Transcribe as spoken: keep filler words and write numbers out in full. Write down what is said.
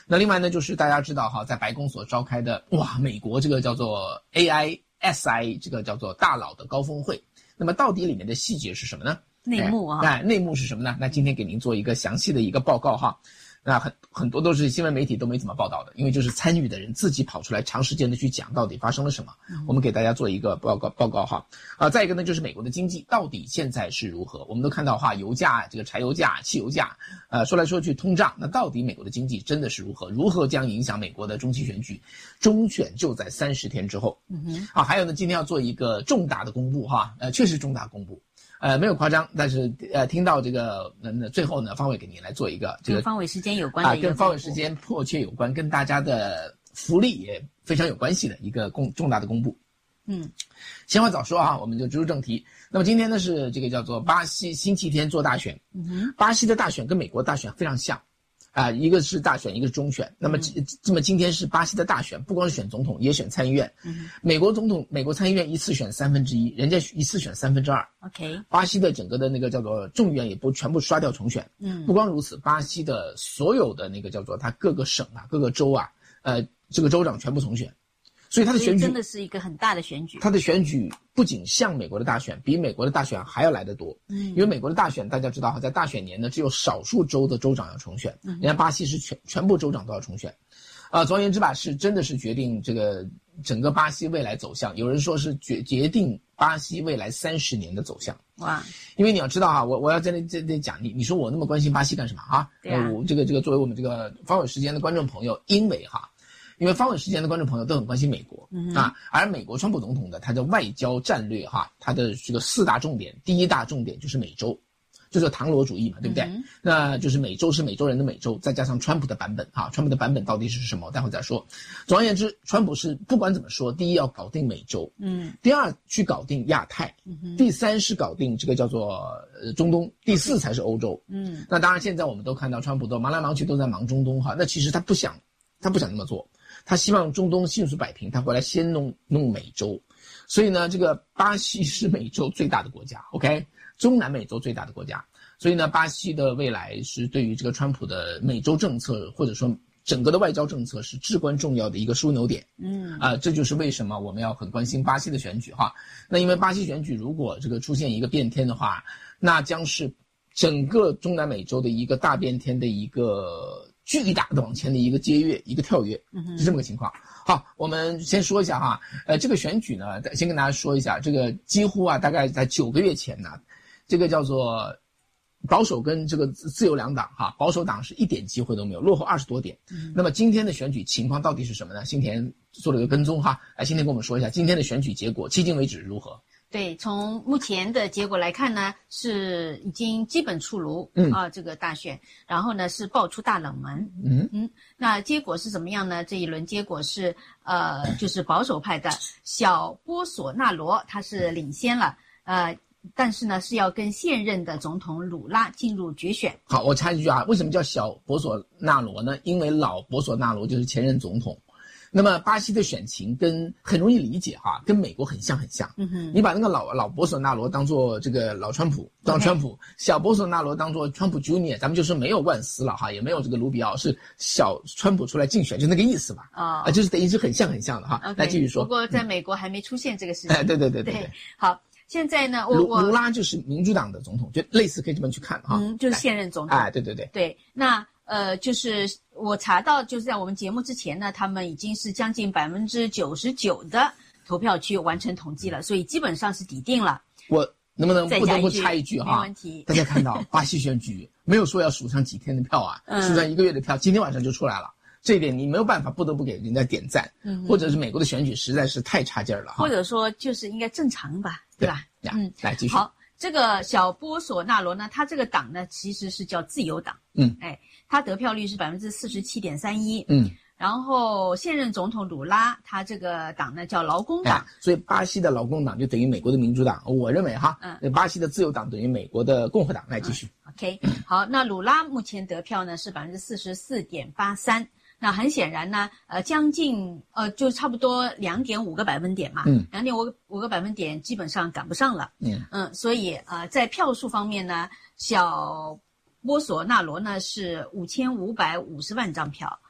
那另外呢，就是大家知道哈，在白宫所召开的哇，美国这个叫做 A I S I 这个叫做大佬的高峰会，那么到底里面的细节是什么呢？ 内幕啊， 哎，内幕是什么呢？那今天给您做一个详细的一个报告哈。那很很多都是新闻媒体都没怎么报道的，因为就是参与的人自己跑出来长时间的去讲到底发生了什么。嗯、我们给大家做一个报告报告哈。啊，再一个呢就是美国的经济到底现在是如何？我们都看到哈，油价、这个柴油价、汽油价，呃，说来说去通胀，那到底美国的经济真的是如何？如何将影响美国的中期选举？中选就在三十天之后。嗯哼。啊，还有呢，今天要做一个重大的公布哈，呃，确实重大公布。呃，没有夸张，但是呃，听到这个，那最后呢，方伟给您来做一个这个跟方伟时间有关的一个啊，跟方伟时间迫切有关，跟大家的福利也非常有关系的一个公重大的公布。 嗯， 闲话早说啊，我们就直入正题。那么今天呢是这个叫做巴西星期天做大选。嗯哼，巴西的大选跟美国大选非常像。啊，一个是大选，一个是中选。那么，这么今天是巴西的大选，不光是选总统，也选参议院。嗯，美国总统、美国参议院一次选三分之一，人家一次选三分之二。 OK， 巴西的整个的那个叫做众议院也不全部刷掉重选。嗯，不光如此，巴西的所有的那个叫做它各个省啊、各个州啊，呃，这个州长全部重选。所以他的选举真的是一个很大的选举。 他的选举不仅像美国的大选，比美国的大选还要来得多。嗯，因为美国的大选大家知道哈，在大选年呢，只有少数州的州长要重选，人家巴西是全全部州长都要重选。啊、呃，总而言之吧，是真的是决定这个整个巴西未来走向。有人说是决决定巴西未来三十年的走向。 哇！ 因为你要知道哈，我我要在这这这讲你，你说我那么关心巴西干什么啊？ 对啊。 呃、我这个这个作为我们这个方伟时间的观众朋友，因为哈。因为方伟时间的观众朋友都很关心美国、嗯、啊，而美国川普总统的他的外交战略哈，他的这个四大重点，第一大重点就是美洲，就是唐罗主义嘛，对不对？嗯、那就是美洲是美洲人的美洲，再加上川普的版本哈，川普的版本到底是什么？待会再说。总而言之，川普是不管怎么说，第一要搞定美洲，嗯，第二去搞定亚太，嗯、第三是搞定这个叫做呃中东，第四才是欧洲，嗯。那当然，现在我们都看到川普都忙来忙去都在忙中东哈，那其实他不想，他不想那么做。他希望中东迅速摆平，他回来先弄弄美洲，所以呢，这个巴西是美洲最大的国家 ，OK， 中南美洲最大的国家，所以呢，巴西的未来是对于这个川普的美洲政策或者说整个的外交政策是至关重要的一个枢纽点。嗯，啊、呃，这就是为什么我们要很关心巴西的选举哈。那因为巴西选举如果这个出现一个变天的话，那将是整个中南美洲的一个大变天的一个。巨大的往前的一个接跃，一个跳跃，是这么个情况。好，我们先说一下哈，呃，这个选举呢，先跟大家说一下，这个几乎啊，大概在九个月前呢，这个叫做保守跟这个自由两党哈，保守党是一点机会都没有，落后二十多点。嗯、那么今天的选举情况到底是什么呢？新田做了一个跟踪哈，来，新田跟我们说一下今天的选举结果，迄今为止如何？ 对，从目前的结果来看呢，是已经基本出炉，嗯啊，这个大选，然后呢是爆出大冷门，嗯嗯，那结果是怎么样呢？这一轮结果是，呃，就是保守派的小波索纳罗他是领先了，呃，但是呢是要跟现任的总统鲁拉进入决选。 好，我插一句啊，为什么叫小波索纳罗呢？因为老波索纳罗就是前任总统。那么巴西的选情跟很容易理解哈，跟美国很像很像。嗯哼，你把那个老老博索纳罗当做这个老川普，当川普； okay. 小博索纳罗当做川普 Junior， 咱们就说没有万斯了哈，也没有这个卢比奥，是小川普出来竞选，就那个意思嘛。啊、哦，就是等于是很像很像的哈。Okay, 来继续说。 不过在美国还没出现这个事情。 哎、嗯，对对对 对, 对, 对。好，现在呢，我卢卢拉就是民主党的总统，就类似可以这么去看哈。 嗯，就是现任总统。 哎，对对对。 对，那。呃，就是我查到，就是在我们节目之前呢，他们已经是将近百分之九十九的投票区完成统计了，所以基本上是底定了。 我能不能不得不插一句哈？ 没问题。 大家看到巴西选举没有说要数上几天的票啊，嗯、数上一个月的票，今天晚上就出来了。这一点你没有办法，不得不给人家点赞。嗯，或者是美国的选举实在是太差劲儿了哈。 或者说就是应该正常吧，对吧？ 对嗯，来继续。 好。这个小波索纳罗呢，他这个党呢其实是叫自由党，嗯，哎，他得票率是百分之四十七点三一，嗯，然后现任总统鲁拉，他这个党呢叫劳工党， 哎、所以巴西的劳工党就等于美国的民主党，我认为哈，嗯，巴西的自由党等于美国的共和党，来继续、 嗯、，OK， 好，那鲁拉目前得票呢是百分之四十四点八三。那很显然呢，呃，将近呃，就差不多两点五个百分点嘛，嗯，两点五五个百分点基本上赶不上了，嗯嗯，所以呃，在票数方面呢，小波索纳罗呢是五千五百五十万张票，